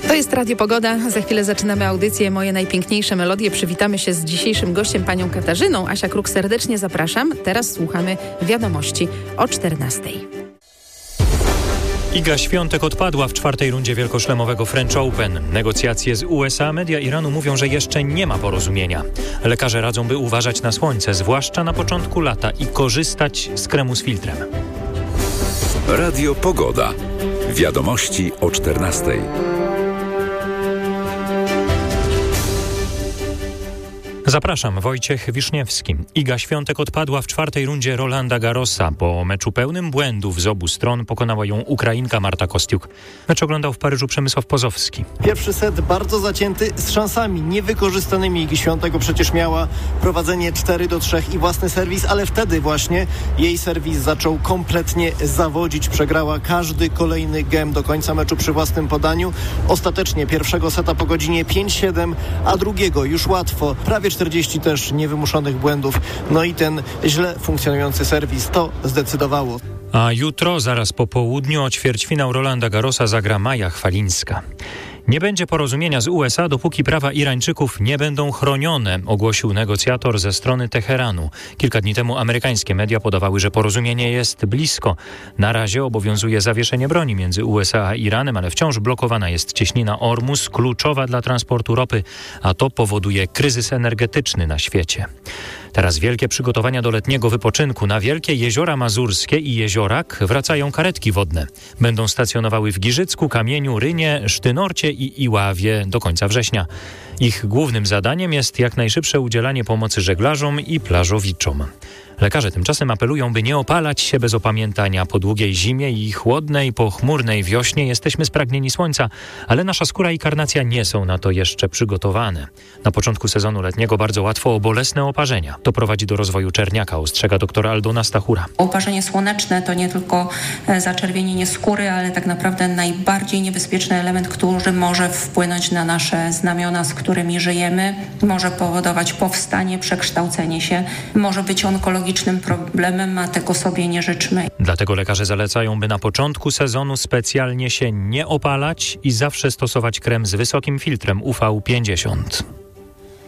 To jest Radio Pogoda. Za chwilę zaczynamy audycję Moje najpiękniejsze melodie. Przywitamy się z dzisiejszym gościem, panią Katarzyną. Asia Kruk, serdecznie zapraszam. Teraz słuchamy wiadomości o 14:00. Iga Świątek odpadła w czwartej rundzie wielkoszlemowego French Open. Negocjacje z USA, media Iranu mówią, że jeszcze nie ma porozumienia. Lekarze radzą, by uważać na słońce, zwłaszcza na początku lata, i korzystać z kremu z filtrem. Radio Pogoda. Wiadomości o 14:00. Zapraszam, Wojciech Wiszniewski. Iga Świątek odpadła w czwartej rundzie Rolanda Garrosa. Po meczu pełnym błędów z obu stron pokonała ją Ukrainka Marta Kostiuk. Mecz oglądał w Paryżu Przemysław Pozowski. Pierwszy set bardzo zacięty, z szansami niewykorzystanymi. Igi Świątek przecież miała prowadzenie 4-3 i własny serwis, ale wtedy właśnie jej serwis zaczął kompletnie zawodzić. Przegrała każdy kolejny gem do końca meczu przy własnym podaniu. Ostatecznie pierwszego seta po godzinie 5-7, a drugiego już łatwo, prawie 40 też niewymuszonych błędów. No i ten źle funkcjonujący serwis to zdecydowało. A jutro, zaraz po południu, o ćwierćfinał Rolanda Garrosa zagra Maja Chwalińska. Nie będzie porozumienia z USA, dopóki prawa Irańczyków nie będą chronione, ogłosił negocjator ze strony Teheranu. Kilka dni temu amerykańskie media podawały, że porozumienie jest blisko. Na razie obowiązuje zawieszenie broni między USA a Iranem, ale wciąż blokowana jest cieśnina Ormus, kluczowa dla transportu ropy, a to powoduje kryzys energetyczny na świecie. Teraz wielkie przygotowania do letniego wypoczynku. Na wielkie jeziora mazurskie i Jeziorak wracają karetki wodne. Będą stacjonowały w Giżycku, Kamieniu, Rynie, Sztynorcie i Iławie do końca września. Ich głównym zadaniem jest jak najszybsze udzielanie pomocy żeglarzom i plażowiczom. Lekarze tymczasem apelują, by nie opalać się bez opamiętania. Po długiej zimie i chłodnej, pochmurnej wiośnie jesteśmy spragnieni słońca, ale nasza skóra i karnacja nie są na to jeszcze przygotowane. Na początku sezonu letniego bardzo łatwo o bolesne oparzenia. To prowadzi do rozwoju czerniaka, ostrzega dr Aldona Stachura. Oparzenie słoneczne to nie tylko zaczerwienienie skóry, ale tak naprawdę najbardziej niebezpieczny element, który może wpłynąć na nasze znamiona, z którymi żyjemy. Może powodować powstanie, przekształcenie się, może być onkologicznym problemem, a tego sobie nie życzmy. Dlatego lekarze zalecają, by na początku sezonu specjalnie się nie opalać i zawsze stosować krem z wysokim filtrem UV50.